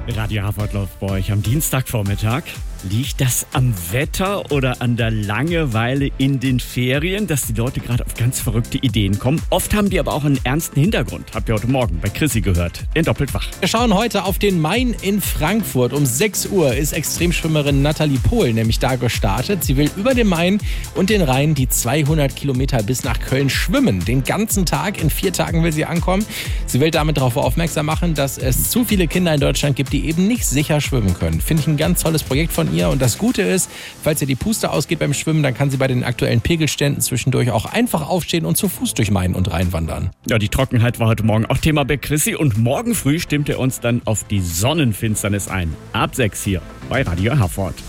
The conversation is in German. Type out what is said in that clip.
Radio Herford läuft bei euch am Dienstagvormittag. Liegt das am Wetter oder an der Langeweile in den Ferien, dass die Leute gerade auf ganz verrückte Ideen kommen? Oft haben die aber auch einen ernsten Hintergrund. Habt ihr heute Morgen bei Chrissy gehört. In Doppelt wach. Wir schauen heute auf den Main in Frankfurt. Um 6 Uhr ist Extremschwimmerin Nathalie Pohl nämlich da gestartet. Sie will über den Main und den Rhein die 200 Kilometer bis nach Köln schwimmen. Den ganzen Tag, in 4 Tagen will sie ankommen. Sie will damit darauf aufmerksam machen, dass es zu viele Kinder in Deutschland gibt, die eben nicht sicher schwimmen können. Finde ich ein ganz tolles Projekt von ihr. Und das Gute ist, falls ihr die Puste ausgeht beim Schwimmen, dann kann sie bei den aktuellen Pegelständen zwischendurch auch einfach aufstehen und zu Fuß durch Main und Rhein wandern. Ja, die Trockenheit war heute Morgen auch Thema bei Chrissy und morgen früh stimmt er uns dann auf die Sonnenfinsternis ein. Ab 6 hier bei Radio Herford.